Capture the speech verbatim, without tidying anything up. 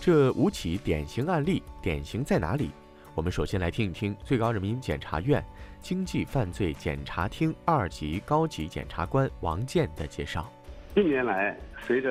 这五起典型案例典型在哪里？我们首先来听一听最高人民检察院经济犯罪检察厅二级高级检察官王健的介绍。 近年来，随着